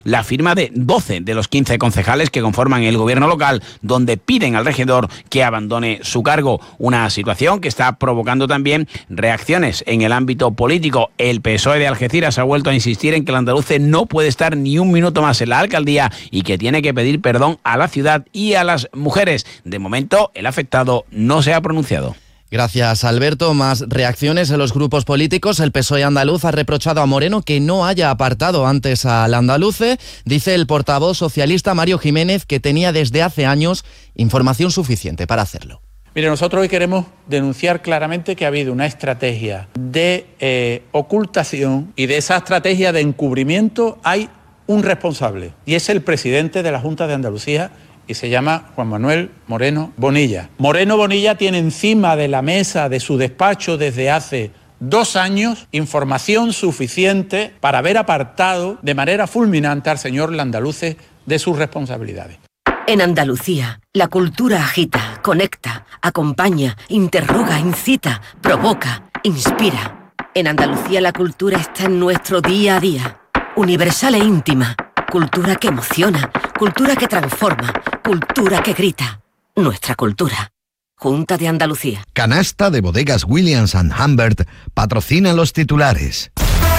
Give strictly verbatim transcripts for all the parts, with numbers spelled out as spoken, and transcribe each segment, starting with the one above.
la firma de doce de los quince concejales que conforman el gobierno local, donde piden al regidor que abandone su cargo. Una situación que está provocando también reacciones en el ámbito político. El P S O E de Algeciras ha vuelto a insistir en que el andaluce no puede estar ni un minuto más en la alcaldía y que tiene que pedir perdón a la ciudad y a las mujeres. De momento, el afectado no se ha pronunciado. Gracias, Alberto. Más reacciones en los grupos políticos. El P S O E andaluz ha reprochado a Moreno que no haya apartado antes al andaluce. Dice el portavoz socialista Mario Jiménez que tenía desde hace años información suficiente para hacerlo. Mire, nosotros hoy queremos denunciar claramente que ha habido una estrategia de eh, ocultación, y de esa estrategia de encubrimiento hay un responsable, y es el presidente de la Junta de Andalucía, y se llama Juan Manuel Moreno Bonilla. Moreno Bonilla tiene encima de la mesa de su despacho desde hace dos años información suficiente para haber apartado de manera fulminante al señor Landaluce de sus responsabilidades. En Andalucía, la cultura agita, conecta, acompaña, interroga, incita, provoca, inspira. En Andalucía la cultura está en nuestro día a día, universal e íntima. Cultura que emociona, cultura que transforma, cultura que grita. Nuestra cultura. Junta de Andalucía. Canasta de Bodegas Williams and Humbert patrocina los titulares.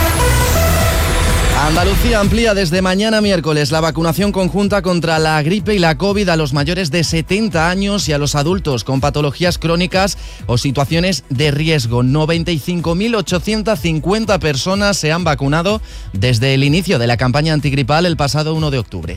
Andalucía amplía desde mañana miércoles la vacunación conjunta contra la gripe y la COVID a los mayores de setenta años y a los adultos con patologías crónicas o situaciones de riesgo. noventa y cinco mil ochocientas cincuenta personas se han vacunado desde el inicio de la campaña antigripal el pasado uno de octubre.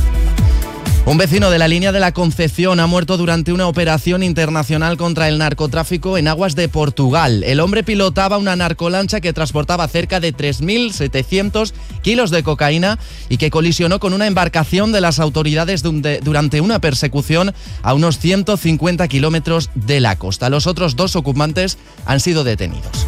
Un vecino de la línea de la Concepción ha muerto durante una operación internacional contra el narcotráfico en aguas de Portugal. El hombre pilotaba una narcolancha que transportaba cerca de tres mil setecientos kilos de cocaína y que colisionó con una embarcación de las autoridades durante una persecución a unos ciento cincuenta kilómetros de la costa. Los otros dos ocupantes han sido detenidos.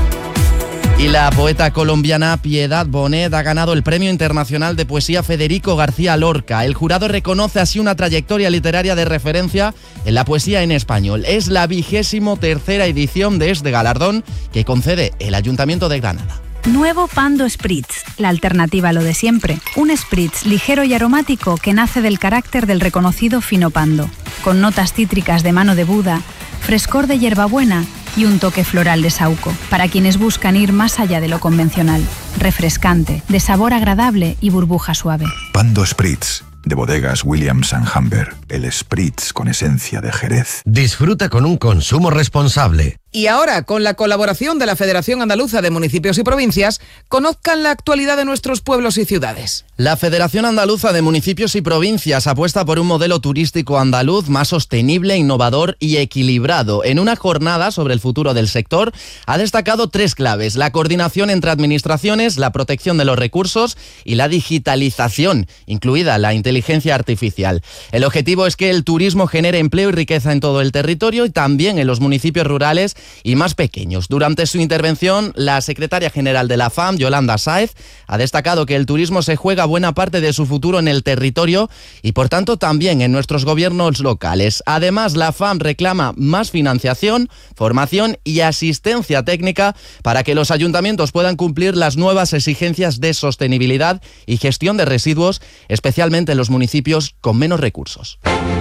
Y la poeta colombiana Piedad Bonet ha ganado el Premio Internacional de Poesía Federico García Lorca. El jurado reconoce así una trayectoria literaria de referencia en la poesía en español. Es la vigésimo tercera edición de este galardón que concede el Ayuntamiento de Granada. Nuevo Pando Spritz, la alternativa a lo de siempre. Un spritz ligero y aromático que nace del carácter del reconocido fino Pando, con notas cítricas de mano de Buda, frescor de hierbabuena y un toque floral de saúco, para quienes buscan ir más allá de lo convencional. Refrescante, de sabor agradable y burbuja suave. Pando Spritz, de Bodegas Williams and Humbert. El Spritz con esencia de Jerez. Disfruta con un consumo responsable. Y ahora, con la colaboración de la Federación Andaluza de Municipios y Provincias, conozcan la actualidad de nuestros pueblos y ciudades. La Federación Andaluza de Municipios y Provincias apuesta por un modelo turístico andaluz más sostenible, innovador y equilibrado. En una jornada sobre el futuro del sector, ha destacado tres claves: la coordinación entre administraciones, la protección de los recursos y la digitalización, incluida la inteligencia artificial. El objetivo es que el turismo genere empleo y riqueza en todo el territorio y también en los municipios rurales y más pequeños. Durante su intervención, la secretaria general de la F A M, Yolanda Sáez, ha destacado que el turismo se juega buena parte de su futuro en el territorio y, por tanto, también en nuestros gobiernos locales. Además, la F A M reclama más financiación, formación y asistencia técnica para que los ayuntamientos puedan cumplir las nuevas exigencias de sostenibilidad y gestión de residuos, especialmente en los municipios con menos recursos.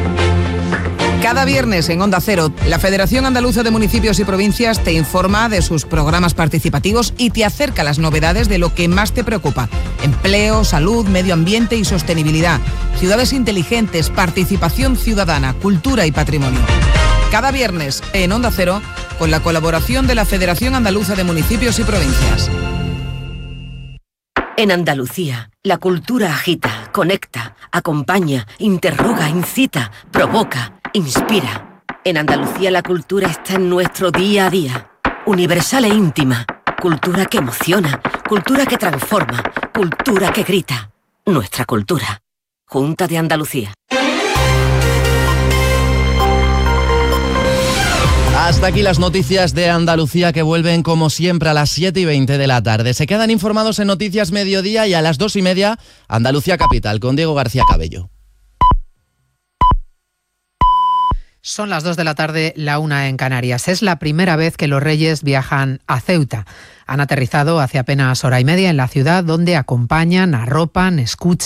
Cada viernes en Onda Cero, la Federación Andaluza de Municipios y Provincias te informa de sus programas participativos y te acerca las novedades de lo que más te preocupa: empleo, salud, medio ambiente y sostenibilidad, ciudades inteligentes, participación ciudadana, cultura y patrimonio. Cada viernes en Onda Cero, con la colaboración de la Federación Andaluza de Municipios y Provincias. En Andalucía, la cultura agita, conecta, acompaña, interroga, incita, provoca, inspira. En Andalucía la cultura está en nuestro día a día, universal e íntima. Cultura que emociona, cultura que transforma, cultura que grita. Nuestra cultura. Junta de Andalucía. Hasta aquí las noticias de Andalucía, que vuelven como siempre a las siete y veinte de la tarde. Se quedan informados en Noticias Mediodía y a las dos y media Andalucía Capital con Diego García Cabello. Son las dos de la tarde, la una en Canarias. Es la primera vez que los Reyes viajan a Ceuta. Han aterrizado hace apenas hora y media en la ciudad, donde acompañan, arropan, escuchan